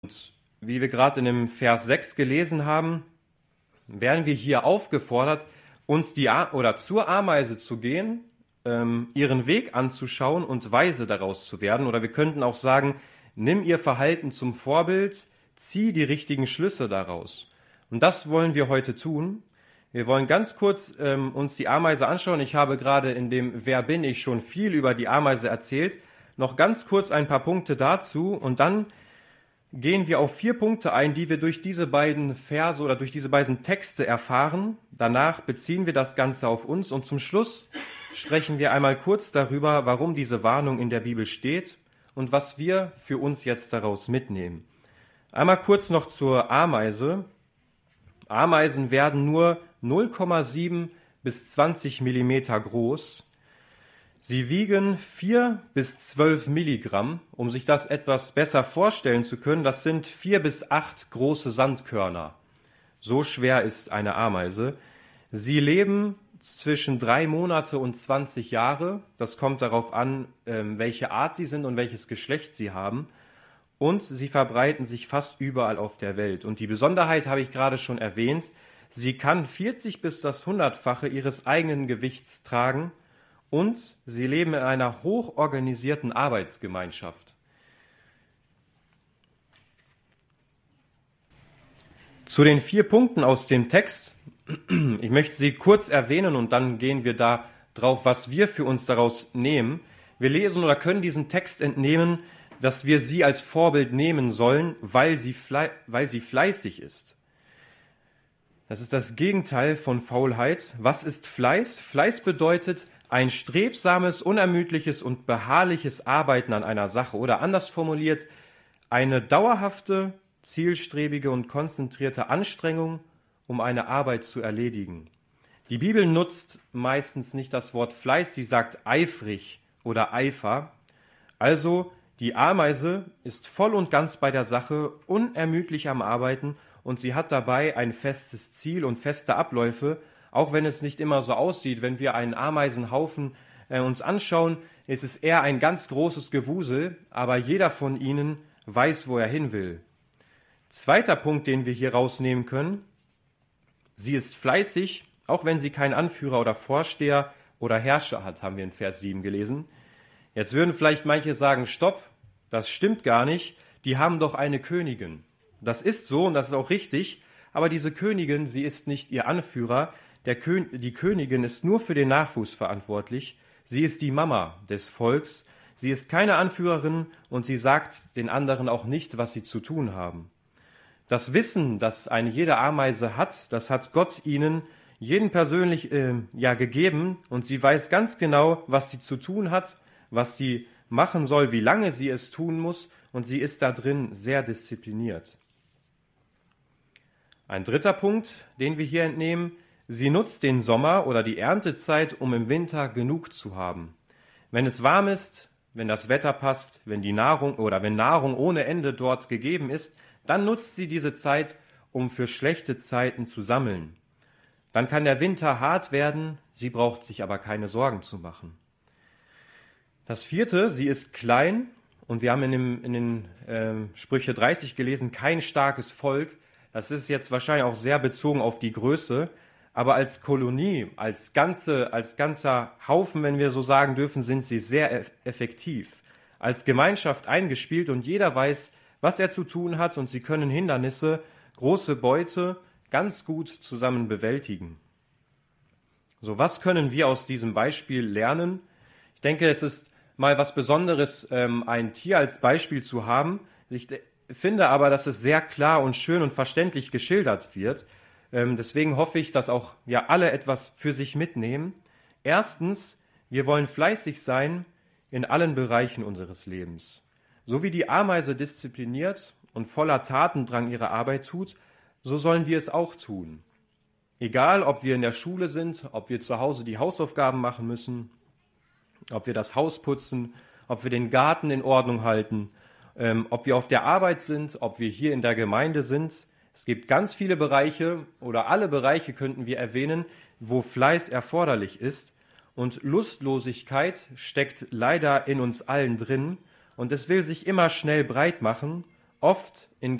Und wie wir gerade in dem Vers 6 gelesen haben, werden wir hier aufgefordert, uns zur Ameise zu gehen, ihren Weg anzuschauen und weise daraus zu werden. Oder wir könnten auch sagen, nimm ihr Verhalten zum Vorbild, zieh die richtigen Schlüsse daraus. Und das wollen wir heute tun. Wir wollen ganz kurz uns die Ameise anschauen. Ich habe gerade in dem Wer bin ich schon viel über die Ameise erzählt. Noch ganz kurz ein paar Punkte dazu und dann gehen wir auf 4 Punkte ein, die wir durch diese beiden Verse oder durch diese beiden Texte erfahren. Danach beziehen wir das Ganze auf uns und zum Schluss sprechen wir einmal kurz darüber, warum diese Warnung in der Bibel steht und was wir für uns jetzt daraus mitnehmen. Einmal kurz noch zur Ameise. Ameisen werden nur 0,7 bis 20 Millimeter groß. Sie wiegen 4 bis 12 Milligramm. Um sich das etwas besser vorstellen zu können, das sind 4 bis 8 große Sandkörner. So schwer ist eine Ameise. Sie leben zwischen 3 Monate und 20 Jahre. Das kommt darauf an, welche Art sie sind und welches Geschlecht sie haben. Und sie verbreiten sich fast überall auf der Welt. Und die Besonderheit habe ich gerade schon erwähnt. Sie kann 40 bis das 100-fache ihres eigenen Gewichts tragen. Und sie leben in einer hochorganisierten Arbeitsgemeinschaft. Zu den 4 Punkten aus dem Text, ich möchte sie kurz erwähnen und dann gehen wir da drauf, was wir für uns daraus nehmen. Wir lesen oder können diesen Text entnehmen, dass wir sie als Vorbild nehmen sollen, weil sie fleißig ist. Das ist das Gegenteil von Faulheit. Was ist Fleiß? Fleiß bedeutet ein strebsames, unermüdliches und beharrliches Arbeiten an einer Sache oder anders formuliert, eine dauerhafte, zielstrebige und konzentrierte Anstrengung, um eine Arbeit zu erledigen. Die Bibel nutzt meistens nicht das Wort Fleiß, sie sagt eifrig oder Eifer. Also die Ameise ist voll und ganz bei der Sache, unermüdlich am Arbeiten und sie hat dabei ein festes Ziel und feste Abläufe, auch wenn es nicht immer so aussieht. Wenn wir einen Ameisenhaufen uns anschauen, ist es eher ein ganz großes Gewusel, aber jeder von ihnen weiß, wo er hin will. Zweiter Punkt, den wir hier rausnehmen können, sie ist fleißig, auch wenn sie keinen Anführer oder Vorsteher oder Herrscher hat, haben wir in Vers 7 gelesen. Jetzt würden vielleicht manche sagen, stopp, das stimmt gar nicht, die haben doch eine Königin. Das ist so und das ist auch richtig, aber diese Königin, sie ist nicht ihr Anführer. Die Königin ist nur für den Nachwuchs verantwortlich. Sie ist die Mama des Volks. Sie ist keine Anführerin und sie sagt den anderen auch nicht, was sie zu tun haben. Das Wissen, das eine jede Ameise hat, das hat Gott ihnen jeden persönlich gegeben und sie weiß ganz genau, was sie zu tun hat, was sie machen soll, wie lange sie es tun muss und sie ist da drin sehr diszipliniert. Ein dritter Punkt, den wir hier entnehmen, sie nutzt den Sommer oder die Erntezeit, um im Winter genug zu haben. Wenn es warm ist, wenn das Wetter passt, wenn Nahrung ohne Ende dort gegeben ist, dann nutzt sie diese Zeit, um für schlechte Zeiten zu sammeln. Dann kann der Winter hart werden, sie braucht sich aber keine Sorgen zu machen. Das vierte, sie ist klein und wir haben in den Sprüche 30 gelesen, kein starkes Volk. Das ist jetzt wahrscheinlich auch sehr bezogen auf die Größe, aber als Kolonie, als ganzer Haufen, wenn wir so sagen dürfen, sind sie sehr effektiv. Als Gemeinschaft eingespielt und jeder weiß, was er zu tun hat und sie können Hindernisse, große Beute ganz gut zusammen bewältigen. So, was können wir aus diesem Beispiel lernen? Ich denke, es ist mal was Besonderes, ein Tier als Beispiel zu haben. Ich finde aber, dass es sehr klar und schön und verständlich geschildert wird. Deswegen hoffe ich, dass auch alle etwas für sich mitnehmen. Erstens, wir wollen fleißig sein in allen Bereichen unseres Lebens. So wie die Ameise diszipliniert und voller Tatendrang ihre Arbeit tut, so sollen wir es auch tun. Egal, ob wir in der Schule sind, ob wir zu Hause die Hausaufgaben machen müssen, ob wir das Haus putzen, ob wir den Garten in Ordnung halten, ob wir auf der Arbeit sind, ob wir hier in der Gemeinde sind. Es gibt ganz viele Bereiche oder alle Bereiche könnten wir erwähnen, wo Fleiß erforderlich ist. Und Lustlosigkeit steckt leider in uns allen drin und es will sich immer schnell breit machen oft in